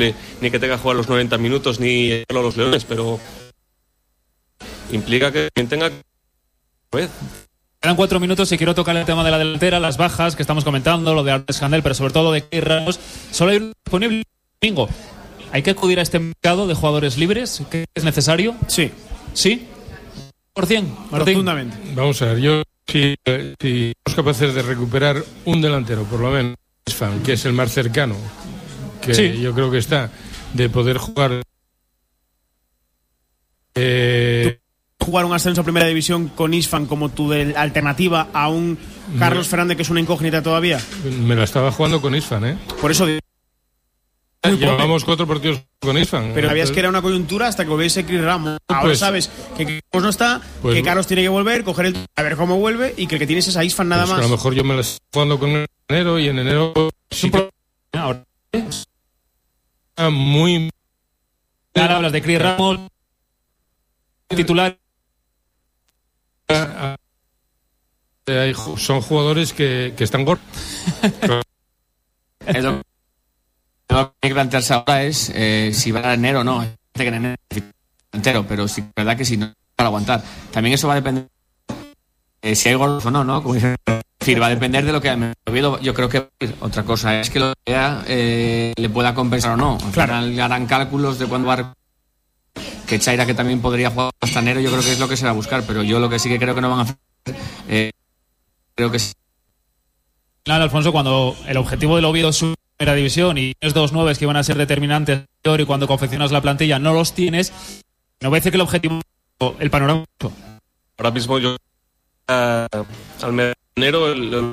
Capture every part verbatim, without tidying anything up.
ni que tenga que jugar los noventa minutos ni a los Leones, pero implica que quien tenga que... Quedan cuatro minutos y quiero tocar el tema de la delantera, las bajas que estamos comentando, lo de Alex Candel, pero sobre todo de Key Ramos. Solo hay disponible el domingo. ¿Hay que acudir a este mercado de jugadores libres? ¿Qué es necesario? Sí. ¿Sí? ¿Por cien? Martín. Profundamente. Vamos a ver, yo si, si somos capaces de recuperar un delantero, por lo menos, que es el más cercano, que sí. Yo creo que está, de poder jugar... Eh, jugar un ascenso a primera división con Isfan como tu de alternativa a un Carlos me, Fernández que es una incógnita todavía. Me la estaba jugando con Isfan, ¿eh? Por eso llevábamos cuatro partidos con Isfan. Pero sabías que era una coyuntura hasta que volviese Chris Ramos. Ahora pues, sabes que Carlos no está, pues, que Carlos tiene que volver, coger el a ver cómo vuelve y que el que tienes es a Isfan nada pues más. A lo mejor yo me la estoy jugando con enero y en enero sí que... Ahora muy ahora hablas de Chris Ramos titular. Son jugadores que, que están gordos. Lo que hay que plantearse ahora es eh, si va a enero o no. Que en enero entero, pero sí, verdad que si no para aguantar. También eso va a depender eh, si hay gordos o no, ¿no? Como dice, va a depender de lo que ha movido. Yo creo que otra cosa es que lo que eh, le pueda compensar o no. Al claro. final harán cálculos de cuándo va a que Chaira, que también podría jugar hasta enero, yo creo que es lo que se va a buscar, pero yo lo que sí que creo que no van a hacer, eh, creo que sí. Claro, Alfonso, cuando el objetivo del Oviedo es su primera división y es dos nueves que van a ser determinantes y cuando confeccionas la plantilla no los tienes, no parece que el objetivo, el panorama. Ahora mismo yo uh, al mes de enero el,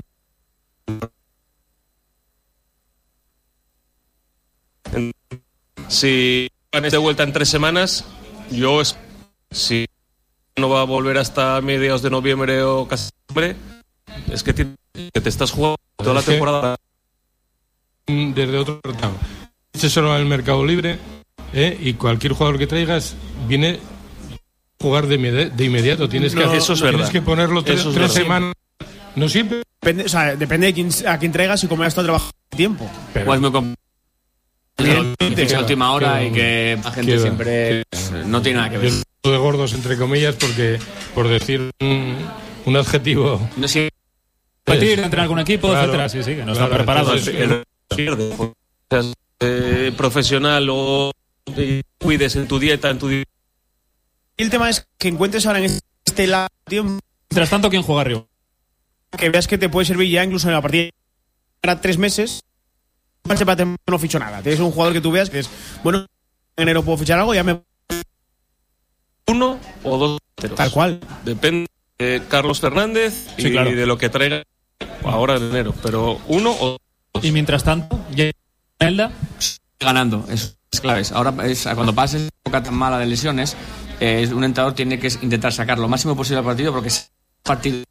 el, si van de vuelta en tres semanas, yo si no va a volver hasta mediados de noviembre o casi noviembre, es que te, que te estás jugando toda la temporada desde otro mercado. Ese solo al mercado libre, ¿eh? Y cualquier jugador que traigas viene a jugar de, de inmediato. Tienes que, no, eso es tienes verdad. que ponerlo tres, es tres semanas. No siempre. Depende, o sea, depende de quién, a quién traigas y cómo hayas estado trabajando tiempo. Pero, pues muy complicado. Es la última hora y que la gente siempre no tiene nada que ver. Yo de gordos entre comillas porque por decir un, un adjetivo. No sé. Competir entre algún equipo, claro, etcétera. Sí, sí, que no claro, están preparados. El, pierde, seas eh, profesional o eh, cuides en tu dieta, en tu di- Y el tema es que encuentres ahora en este lado mientras tanto quién juega arriba, que veas que te puede servir ya incluso en la partida para tres meses. No ficho nada. Tienes un jugador que tú veas que es bueno, en enero puedo fichar algo, ya me uno o dos delanteros. Tal cual. Depende de Carlos Fernández sí, y claro. de lo que traiga ahora en enero, pero uno o dos. Y mientras tanto, Elda ganando, es, es clave. Ahora es, cuando pases época tan mala de lesiones, eh, un entrenador tiene que intentar sacar lo máximo posible al partido, porque es partido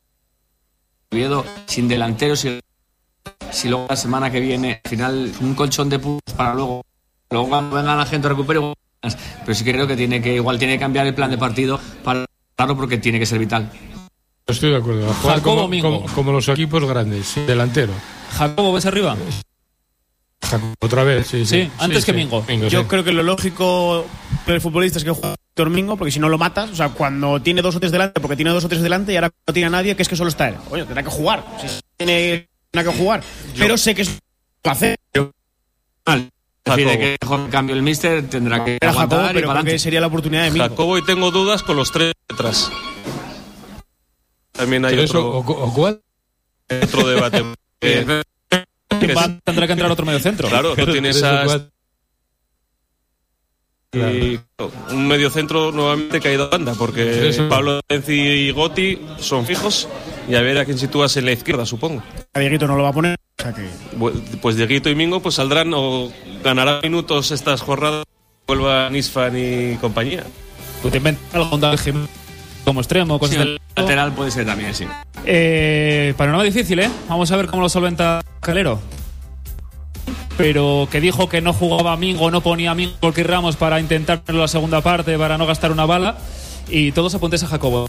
sin delanteros y si luego la semana que viene al final un colchón de puntos para luego luego cuando venga la gente recupere, pero sí que creo que tiene que igual tiene que cambiar el plan de partido para claro, porque tiene que ser vital. Estoy de acuerdo. Jugar como, como, como los equipos grandes, sí, delantero. Jacobo, ¿ves arriba? Jacobo, otra vez, sí. Sí, sí antes sí, que sí. Mingo. Mingo Yo sí. creo que lo lógico del futbolista es que juegue Víctor Mingo, porque si no lo matas, o sea, cuando tiene dos o tres delante, porque tiene dos o tres delante y ahora no tiene a nadie, que es que solo está él. Oye, tendrá que jugar. Si tiene que jugar. Yo, pero sé que es lo hace. Decide que mejor cambio el míster tendrá que pero aguantar Jacobo, pero y para porque sería la oportunidad de Mingo. Jacobo, y tengo dudas con los tres detrás. También hay otro, o, o cuál? otro debate. eh, Va, tendrá que entrar otro medio centro. Claro, no tienes a y un medio centro nuevamente caído a banda, porque Pablo Enci y Gotti son fijos y a ver a quién sitúas en la izquierda, supongo. A Dieguito no lo va a poner, o sea que... Pues Dieguito y Mingo pues saldrán o ganarán minutos estas jornadas, vuelvan Isfan y compañía. Tú te inventas algo como extremo, cosas sí, del... lateral puede ser también, sí. Eh, panorama difícil, ¿eh? Vamos a ver cómo lo solventa Calero. Pero que dijo que no jugaba a Mingo, no ponía a Mingo porque Ramos para intentar tener la segunda parte, para no gastar una bala, y todos apuntes a Jacobo.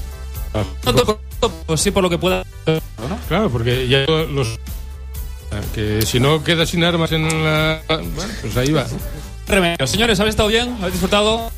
Ah, Pues sí, por lo que pueda, ¿no? Claro, porque ya los Que si no queda sin armas en la... Bueno, pues ahí va. Remedio. Señores, ¿habéis estado bien? ¿Habéis disfrutado?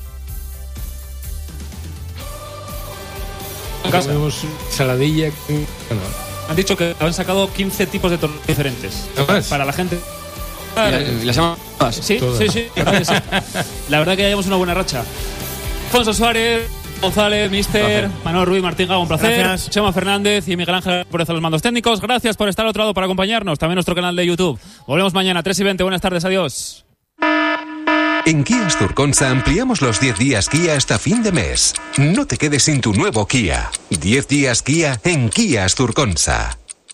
En casa. Tenemos saladilla. Bueno. Han dicho que han sacado quince tipos de tortillas diferentes. ¿Más? Para la gente. Y las hemos todas. Sí, Todas. sí, sí, la verdad que sí. La verdad que llevamos una buena racha. Alfonso Suárez, González, Mister, Manuel Ruiz, Martín Gago, un placer. Gracias. Chema Fernández y Miguel Ángel por los mandos técnicos. Gracias por estar al otro lado para acompañarnos. También nuestro canal de YouTube. Volvemos mañana, tres y veinte. Buenas tardes, adiós. En Kia Asturconsa ampliamos los diez días Kia hasta fin de mes. No te quedes sin tu nuevo Kia. diez días Kia en Kia Asturconsa.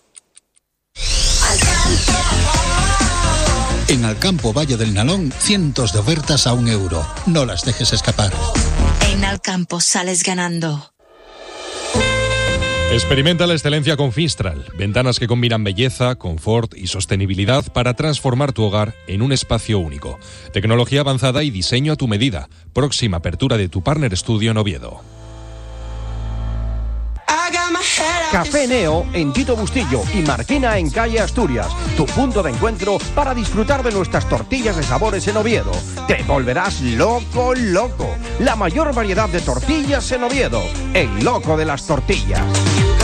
En Alcampo Valle del Nalón, cientos de ofertas a un euro. No las dejes escapar. En Alcampo sales ganando. Experimenta la excelencia con Fistral, ventanas que combinan belleza, confort y sostenibilidad para transformar tu hogar en un espacio único. Tecnología avanzada y diseño a tu medida. Próxima apertura de tu Partner Studio en Oviedo. Café Neo en Tito Bustillo y Marquina en Calle Asturias. Tu punto de encuentro para disfrutar de nuestras tortillas de sabores en Oviedo. Te volverás loco, loco. La mayor variedad de tortillas en Oviedo. El loco de las tortillas.